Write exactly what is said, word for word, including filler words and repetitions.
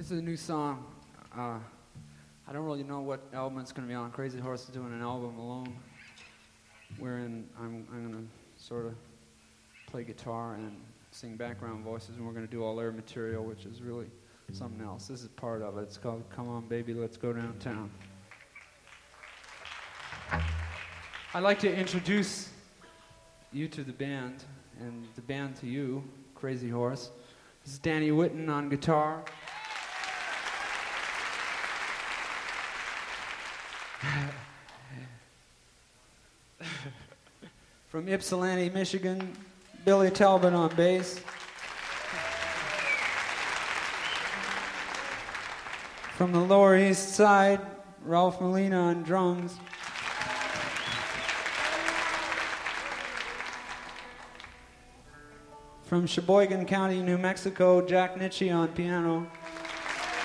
This is a new song. Uh, I don't really know what album it's going to be on. Crazy Horse is doing an album alone, wherein I'm, I'm going to sort of play guitar and sing background voices, and we're going to do all their material, which is really something else. This is part of it. It's called Come On Baby, Let's Go Downtown. I'd like to introduce you to the band, and the band to you, Crazy Horse. This is Danny Whitten on guitar. From Ypsilanti, Michigan, Billy Talbot on bass. From the Lower East Side, Ralph Molina on drums. From Sheboygan County, New Mexico, Jack Nitchie on piano.